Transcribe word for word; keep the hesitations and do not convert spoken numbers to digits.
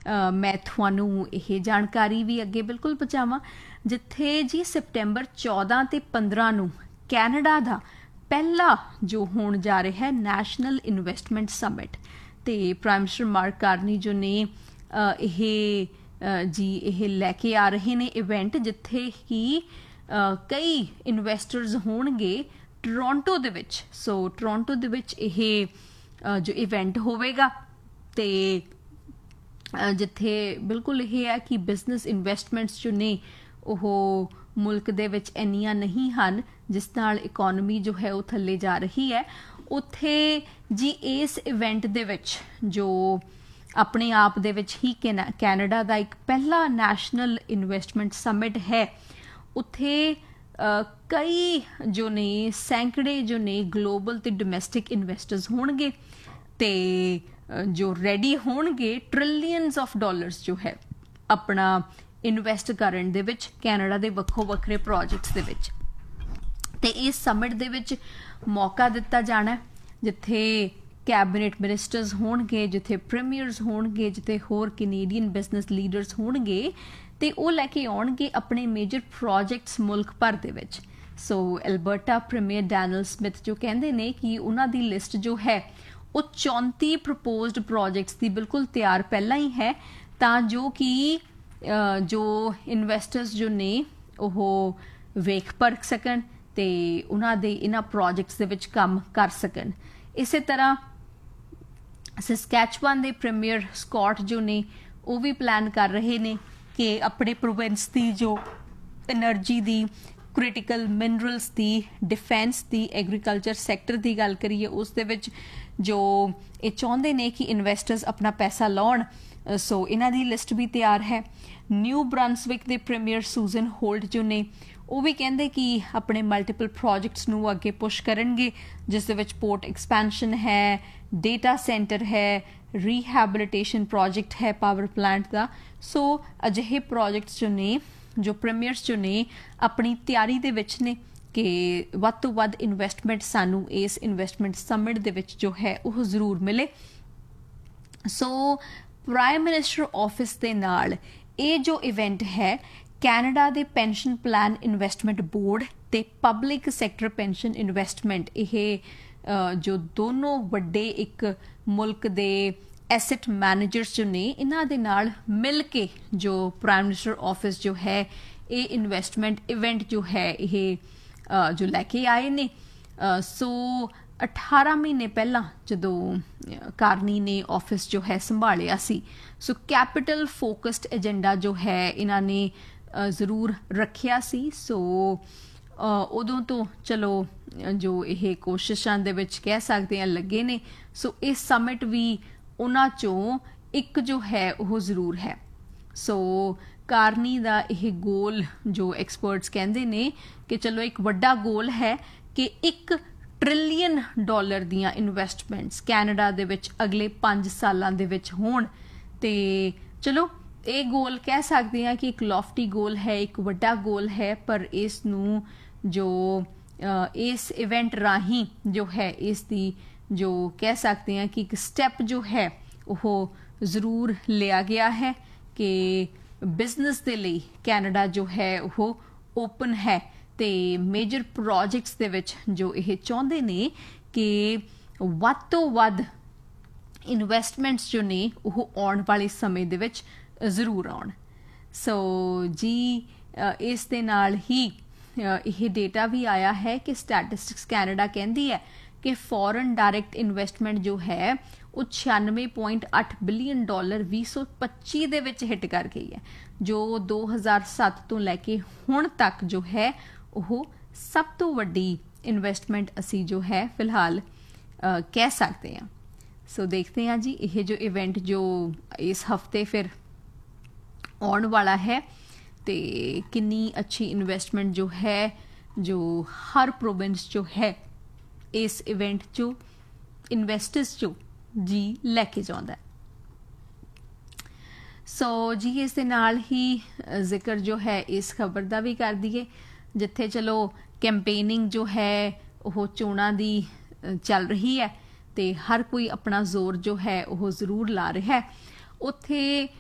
मैं थानू ये जानकारी भी अगे बिल्कुल पहुँचावां, जिथे जी सितंबर चौदह ते पंद्रह नू कैनेडा का पहला जो होने जा रहा है नैशनल इन्वेस्टमेंट समिट, तो प्राइम मिनिस्टर मार्क कार्नी जो ने ये जी ये लैके आ रहे ने इवेंट, जिथे कि कई इन्वेस्टर्स होणगे टोरंटो दे विच। सो टोरंटो दे विच ये जो इवेंट होवेगा, तो जिथे बिल्कुल ये है कि बिजनेस इन्वेस्टमेंट्स जो ने वो मुल्क दे विच इन्नियां नहीं हन, जिस नाल इकोनॉमी जो है वो थल्ले जा रही है। उत्थे जी इस इवेंट दे विच जो अपने आप दे विच ही कैनेडा का एक पहला नैशनल इन्वेस्टमेंट समिट है, उत्थे कई जो ने सैकड़े जो ने ग्लोबल ते डोमैसटिक इन्वेस्टर्स होणगे, ते जो रेडी होणगे ट्रिलियंस ऑफ डॉलर्स जो है अपना इन्वेस्ट करन दे विच कैनेडा दे वक्खो वक्खरे प्रोजेक्ट्स दे विच। ते इस समिट दे विच मौका दिता जाना, जिथे कैबिनेट मिनिस्टर्स होणगे, जिथे प्रीमियर्स होणगे, जिथे होर कैनेडियन बिजनेस लीडर्स होणगे, ते वो लैके आउणगे अपने मेजर प्रोजेक्ट्स मुल्क भर दे विच। सो एल्बर्टा प्रीमियर डैनियल स्मिथ जो कहते हैं कि उन्हां दी लिस्ट जो है वो चौंती प्रपोज्ड प्रोजेक्ट्स की बिल्कुल तैयार पहला ही है, तां जो कि जो इन्वेस्टर्स जो ने वो वेख परख सकन ते उन्हां दे इन्हां प्रोजेक्ट्स दे विच काम कर सकन। इस तरह सस्कैचुअन दे प्रीमियर स्कॉट जो ने वो भी प्लान कर रहे ने कि अपने प्रोविंस की जो एनर्जी दी, क्रिटिकल मिनरल्स की, डिफेंस की, एग्रीकल्चर सैक्टर की गल करिए उस दे विच जो ये चाहते ने कि इन्वेस्टर्स अपना पैसा लाउण। सो इन्हां दी लिस्ट भी तैयार है। न्यू ब्रंसविक दे प्रीमियर सूजन होल्ट जो ने वो भी कहते कि अपने मल्टीपल प्रोजेक्ट्स नू अगे पुश करनगे, जिस दे विच पोर्ट एक्सपेंशन है, डेटा सेंटर है, रीहैबिलिटेशन प्रोजेक्ट है पावर प्लांट का। सो अजिहे प्रोजेक्ट्स जो ने जो प्रीमियर्स जो ने अपनी तैयारी दे विच ने कि वध तो वध इन्वेस्टमेंट सानू इस इन्वेस्टमेंट समिट दे विच जो है वो जरूर मिले। सो प्राइम मिनिस्टर ऑफिस दे नाल ये जो इवेंट है कैनेडा दे पेंशन प्लान इन्वेस्टमेंट बोर्ड ते पब्लिक सैक्टर पेंशन इन्वेस्टमेंट, ये जो दोनों वड्डे एक मुल्क दे एसेट मैनेजर्स जो ने इन्हां दे नाल मिल के जो प्राइम मिनिस्टर ऑफिस जो है ये इन्वेस्टमेंट इवेंट जो है ये जो लैके आए ने। सो अठारह महीने पहला जदों कार्नी ने ऑफिस जो है संभालिया सी, सो कैपिटल फोकस्ड एजेंडा जो है इन्हां ने जरूर रखिया सी। सो उदों तो चलो जो ये कोशिशां दे विच कह सकते हैं लगे ने। सो इस समिट भी उन्हां चों एक जो है वो जरूर है। सो कार्नी दा यह गोल जो एक्सपर्ट्स कहते ने कि चलो एक वड्डा गोल है कि एक ट्रिलियन डॉलर दियां इन्वेस्टमेंट्स कैनेडा दे विच अगले पांच सालां दे विच होण। ते चलो ये गोल कह सकते हैं कि एक लॉफ्टी गोल है, एक वड्डा गोल है, पर इस नू जो इस इवेंट राही जो है इसकी जो कह सकते हैं कि एक स्टैप जो है वो ज़रूर लिया गया है कि बिजनेस दे लई कैनेडा जो है वो ओपन है। ते मेजर प्रोजेक्ट्स दे विच जो ये चाहते ने कि वध तो वध इन्वेस्टमेंट्स जो ने वो आने वाले समय दे विच जरूर आउण। सो जी इस दे नाल ही यह डेटा भी आया है कि स्टैटिस्टिक्स कैनेडा कहती है कि फॉरन डायरैक्ट इन्वेस्टमेंट जो है वो छियानवे पॉइंट अठ बिलियन डॉलर भी सौ पच्ची दे विच हिट कर गई है, जो दो हज़ार सत्त तो लैके हुण तक जो है वो सब तो वड्डी इन्वेस्टमेंट असी जो है फिलहाल आ, कह सकते हैं। सो देखते हैं जी ये जो इवेंट जो इस हफ्ते फिर आने वाला है तो कितनी अच्छी इन्वेस्टमेंट जो है जो हर प्रोविंस जो है इस इवेंट जो इन्वेस्टर्स जो जी लैके जाता है। सो so, जी इस दे नाल ही जिक्र जो है इस खबर का भी कर दिए, जिथे चलो कैंपेनिंग जो है वो चोणां दी चल रही है तो हर कोई अपना जोर जो है वो जरूर ला रहा है। उत्थे